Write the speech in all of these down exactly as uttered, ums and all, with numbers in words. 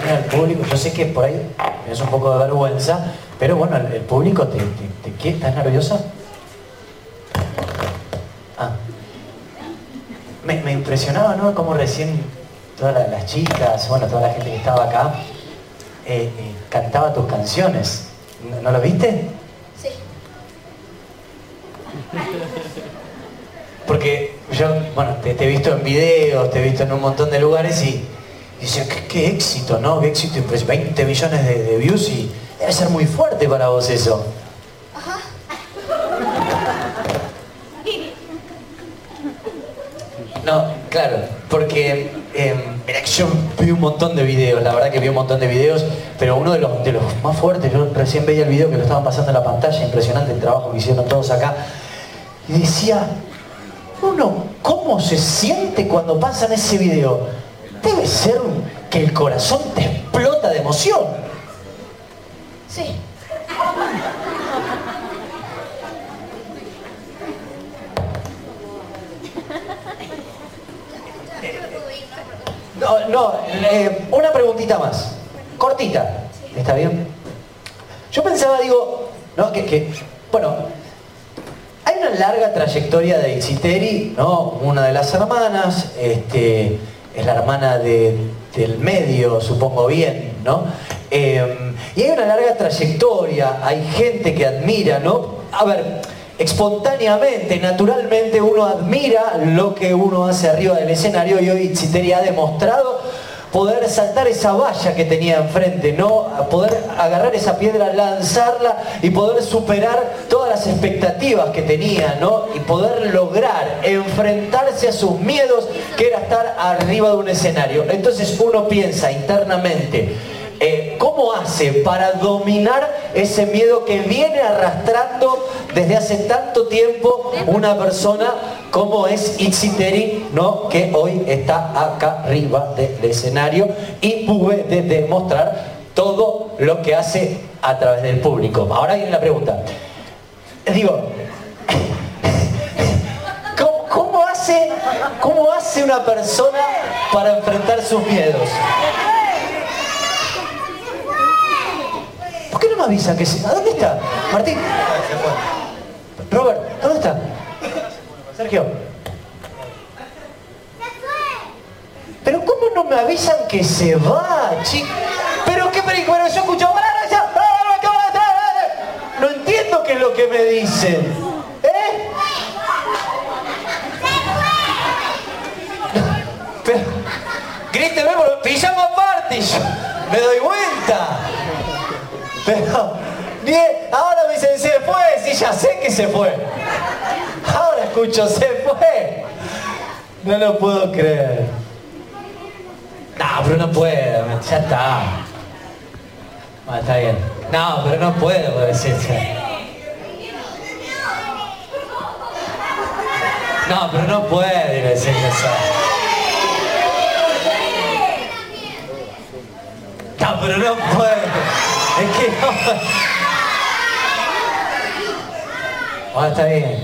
poner al público, yo sé que por ahí es un poco de vergüenza, pero bueno, el, el público te, te, te ¿qué? ¿Estás nerviosa? Ah. Me, me impresionaba, ¿no? Como recién todas las, las chicas, bueno, toda la gente que estaba acá, eh, eh, cantaba tus canciones. ¿No, ¿no lo viste? Sí. Porque yo, bueno, te, te he visto en videos, te he visto en un montón de lugares y... Y dice, ¿qué, qué éxito, ¿no? Qué éxito, pues veinte millones de, de views y debe ser muy fuerte para vos eso. Ajá. No, claro, porque eh, mira, yo vi un montón de videos, la verdad que vi un montón de videos, pero uno de los, de los más fuertes, yo recién veía el video que lo estaban pasando en la pantalla, impresionante el trabajo que hicieron todos acá, y decía, uno, ¿cómo se siente cuando pasan ese video? Debe ser que el corazón te explota de emoción. Sí. No, no, eh, una preguntita más. Cortita. ¿Está bien? Yo pensaba, digo, ¿no? Que, que bueno, hay una larga trayectoria de Itsiteri, ¿no? Una de las hermanas, este... es la hermana de, del medio, supongo bien, ¿no? Eh, y hay una larga trayectoria, hay gente que admira, ¿no? A ver, espontáneamente, naturalmente uno admira lo que uno hace arriba del escenario y hoy Itsiteri ha demostrado poder saltar esa valla que tenía enfrente, ¿no? Poder agarrar esa piedra, lanzarla y poder superar todas las expectativas que tenía, ¿no? Y poder lograr enfrentarse a sus miedos, que era estar arriba de un escenario. Entonces uno piensa internamente, eh, ¿cómo hace para dominar ese miedo que viene arrastrando desde hace tanto tiempo una persona como es Itsiteri, ¿no? Que hoy está acá arriba del escenario y pude de demostrar todo lo que hace a través del público. Ahora viene la pregunta. Digo, ¿cómo, cómo hace, cómo hace una persona para enfrentar sus miedos? ¿Por qué no me avisan que se... ¿A dónde está? Martín. Robert, ¿dónde está? Sergio. Pero ¿cómo no me avisan que se va, chico? Pero qué película, yo escucho... No entiendo qué es lo que me dicen. ¿Eh? Pero... Gríteme por pijama party. Me doy vuelta. Pero... Ahora me dicen, se fue. Sí, ya sé que se fue. Ahora escucho, se fue. No lo puedo creer. No, pero no puedo. Ya está. Ah, está bien. No, pero no puedo decirse. No, pero no puede decir eso. No, pero no puede. Es que no. Ah, está bien.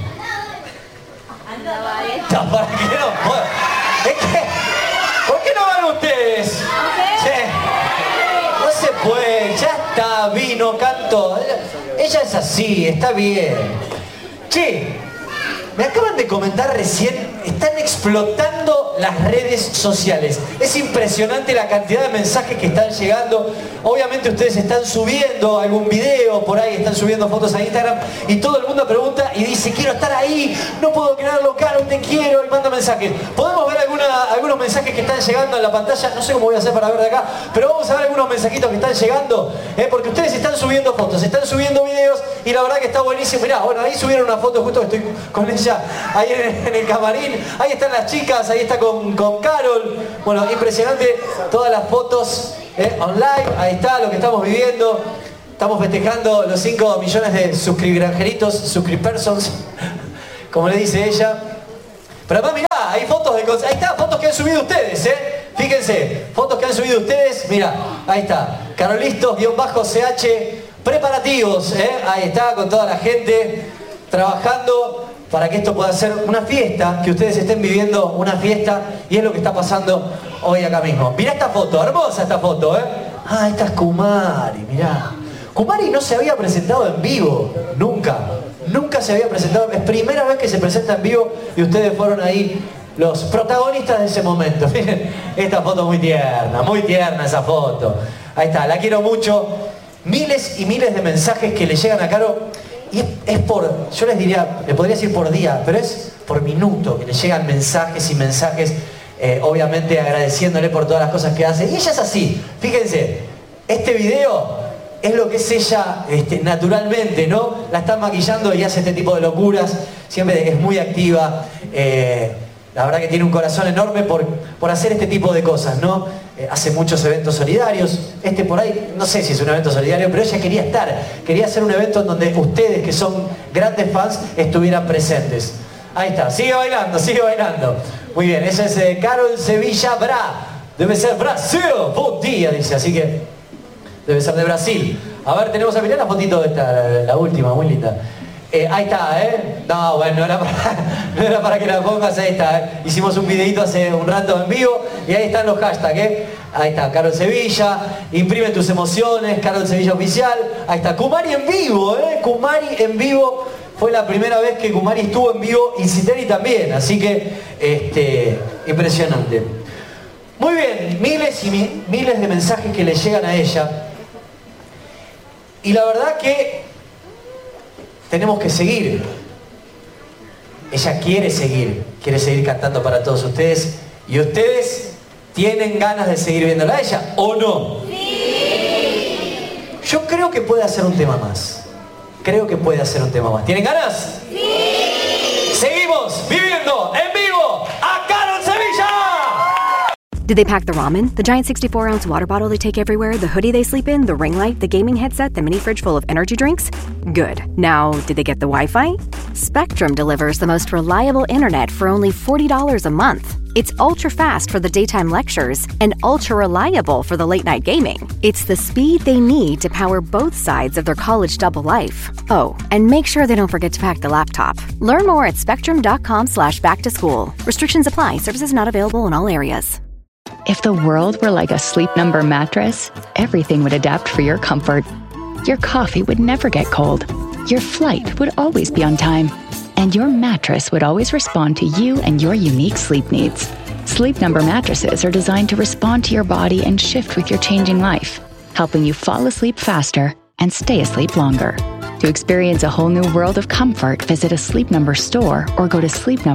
No, ¿para qué no puedo? Es que, ¿por qué no van ustedes? Che, no se puede, ya está, vino, cantó. Ella es así, está bien. Che, me acaban de comentar recién, están explotando las redes sociales. Es impresionante la cantidad de mensajes que están llegando. Obviamente ustedes están subiendo algún video, por ahí están subiendo fotos a Instagram y todo el mundo pregunta y dice, quiero estar ahí, no puedo creerlo, Caro, te quiero, y manda mensajes. Podemos ver alguna, algunos mensajes que están llegando en la pantalla, no sé cómo voy a hacer para ver de acá, pero vamos a ver algunos mensajitos que están llegando, ¿eh? Porque ustedes están subiendo fotos, están subiendo videos y la verdad que está buenísimo. Mirá, bueno, ahí subieron una foto, justo estoy con ella ahí en, en el camarín, ahí están las chicas, ahí está con, con Carol. Bueno, impresionante todas las fotos eh, online, ahí está lo que estamos viviendo. Estamos festejando los cinco millones de suscribirangelitos, suscripersons, como le dice ella. Pero además mirá, hay fotos de cosas, ahí está, fotos que han subido ustedes, eh. Fíjense, fotos que han subido ustedes, mirá, ahí está, Carolistos-C H, preparativos, eh. Ahí está, con toda la gente, trabajando para que esto pueda ser una fiesta, que ustedes estén viviendo una fiesta, y es lo que está pasando hoy acá mismo. Mirá esta foto, hermosa esta foto, ¿eh? Ah, esta es Kumari, mirá. Kumari no se había presentado en vivo, nunca. Nunca se había presentado, es primera vez que se presenta en vivo y ustedes fueron ahí los protagonistas de ese momento. Miren, esta foto muy tierna, muy tierna esa foto. Ahí está, la quiero mucho. Miles y miles de mensajes que le llegan a Caro. Y es, es por, yo les diría, le podría decir por día, pero es por minuto que le llegan mensajes y mensajes, eh, obviamente agradeciéndole por todas las cosas que hace. Y ella es así, fíjense, este video es lo que es ella este, naturalmente, ¿no? La están maquillando y hace este tipo de locuras, siempre es muy activa, eh, la verdad que tiene un corazón enorme por, por hacer este tipo de cosas, ¿no? Eh, hace muchos eventos solidarios, este por ahí, no sé si es un evento solidario, pero ella quería estar, quería hacer un evento en donde ustedes, que son grandes fans, estuvieran presentes. Ahí está, sigue bailando, sigue bailando. Muy bien, esa es eh, Carol Sevilla Bra, debe ser Brasil, buen día, dice, así que debe ser de Brasil. A ver, tenemos a mirar la fotito de esta, la, la última, muy linda. Eh, ahí está, ¿eh? No, bueno, no era, para, no era para que la pongas, ahí está. ¿eh? Hicimos un videito hace un rato en vivo y ahí están los hashtags, ¿eh? Ahí está, Carol Sevilla, imprime tus emociones, Carol Sevilla Oficial. Ahí está, Kumari en vivo, ¿eh? Kumari en vivo. Fue la primera vez que Kumari estuvo en vivo y Citeri también, así que, este, impresionante. Muy bien, miles y mi, miles de mensajes que le llegan a ella. Y la verdad que tenemos que seguir. Ella quiere seguir, quiere seguir cantando para todos ustedes. ¿Y ustedes tienen ganas de seguir viéndola a ella o no? Sí. Yo creo que puede hacer un tema más. Creo que puede hacer un tema más. ¿Tienen ganas? Sí. Seguimos viviendo en vivo a Carol Sevilla. Did they pack the ramen, the giant sixty-four ounce water bottle they take everywhere, the hoodie they sleep in, the ring light, the gaming headset, the mini fridge full of energy drinks? Good. Now, did they get the Wi-Fi? Spectrum delivers the most reliable internet for only forty dollars a month. It's ultra-fast for the daytime lectures and ultra-reliable for the late-night gaming. It's the speed they need to power both sides of their college double life. Oh, and make sure they don't forget to pack the laptop. Learn more at spectrum.com slash back to school. Restrictions apply. Services not available in all areas. If the world were like a Sleep Number mattress, everything would adapt for your comfort. Your coffee would never get cold. Your flight would always be on time. And your mattress would always respond to you and your unique sleep needs. Sleep Number mattresses are designed to respond to your body and shift with your changing life, helping you fall asleep faster and stay asleep longer. To experience a whole new world of comfort, visit a Sleep Number store or go to sleep number